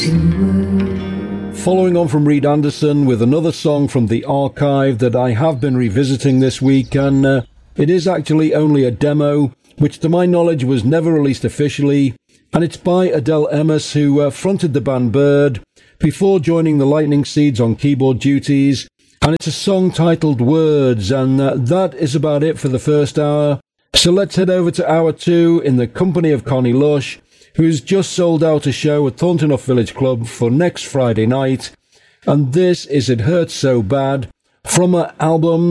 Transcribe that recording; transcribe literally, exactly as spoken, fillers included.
Following on from Reed Anderson with another song from the archive that I have been revisiting this week, and uh, it is actually only a demo, which to my knowledge was never released officially, and it's by Adele Emmis, who uh, fronted the band Bird before joining the Lightning Seeds on keyboard duties, and it's a song titled Words, and uh, that is about it for the first hour. So let's head over to hour two in the company of Connie Lush, who's just sold out a show at Thornton Off Village Club for next Friday night, and this is It Hurts So Bad from her album